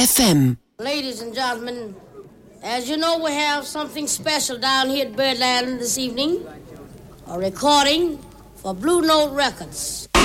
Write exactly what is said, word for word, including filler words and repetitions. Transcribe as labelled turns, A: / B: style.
A: F M.
B: Ladies and gentlemen, as you know, we have something special down here at Birdland this evening. A recording for Blue Note Records.